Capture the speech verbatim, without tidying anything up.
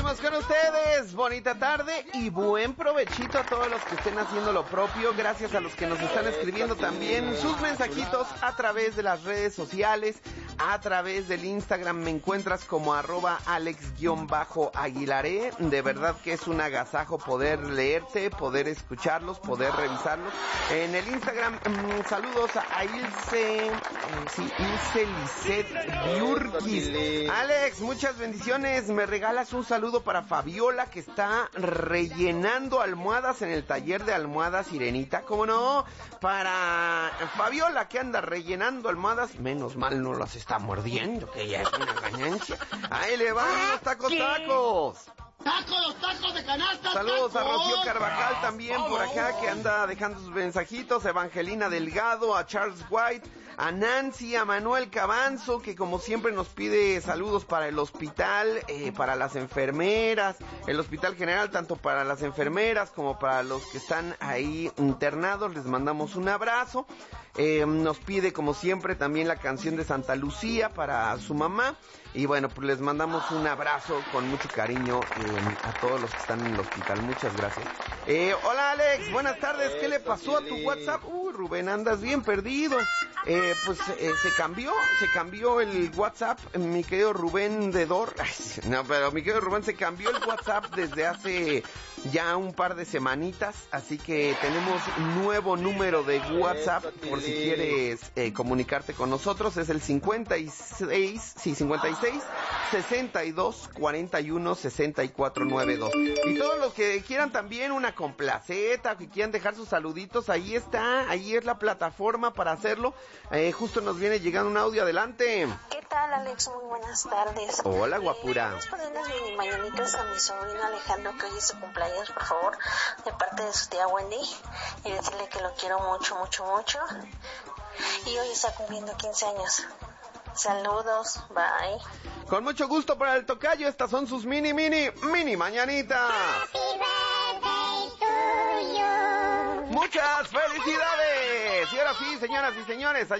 estamos con ustedes. Bonita tarde y buen provechito a todos los que estén haciendo lo propio. Gracias a los que nos están escribiendo también sus mensajitos a través de las redes sociales, a través del Instagram. Me encuentras como arroba alex-aguilaré. De verdad que es un agasajo poder leerte, poder escucharlos, poder revisarlos. En el Instagram, mmm, saludos a Ilse, eh, sí, Ilse Lisset Biurquis. Alex, muchas bendiciones. Me regalas un saludo para Fabiola, que está rellenando almohadas en el taller de almohadas Sirenita. ¿Cómo no? Para Fabiola, que anda rellenando almohadas. Menos mal no las está mordiendo, que ya es una ganancia. Ahí le van los tacos, tacos. ¡Tacos, los tacos de canasta! Saludos tacos. a Rocío Carvajal también por acá, que anda dejando sus mensajitos. Evangelina Delgado, a Charles White, a Nancy, a Manuel Cabanzo, que como siempre nos pide saludos para el hospital, eh, para las enfermeras, el hospital general, tanto para las enfermeras como para los que están ahí internados. Les mandamos un abrazo. Eh, nos pide como siempre también la canción de Santa Lucía para su mamá. Y bueno, pues les mandamos un abrazo con mucho cariño eh, a todos los que están en el hospital. Muchas gracias. Eh, hola Alex, buenas tardes. ¿Qué le pasó a tu WhatsApp? Uy, Rubén, andas bien perdido. Eh, pues eh, se cambió, se cambió el WhatsApp, mi querido Rubén de Dor. No, pero mi querido Rubén, se cambió el WhatsApp desde hace ya un par de semanitas. Así que tenemos un nuevo número de WhatsApp por si quieres eh, comunicarte con nosotros. Es el cincuenta y seis, sí, cincuenta y seis, sesenta y dos, cuarenta y uno, sesenta y cuatro noventa y dos. Y todos los que quieran también una complaceta, que quieran dejar sus saluditos, ahí está, ahí es la plataforma para hacerlo. Eh, justo nos viene llegando un audio, adelante. ¿Qué tal, Alex? Muy buenas tardes. Hola, guapura. ¿Puedes poner las mini mañanitas a mi sobrino Alejandro, que hoy es su cumpleaños, por favor, de parte de su tía Wendy, y decirle que lo quiero mucho, mucho, mucho, y hoy está cumpliendo quince años? Saludos, bye. Con mucho gusto para el tocayo, estas son sus mini, mini, mini mañanitas. Happy birthday to you. Muchas felicidades. Y ahora sí, señoras y señores,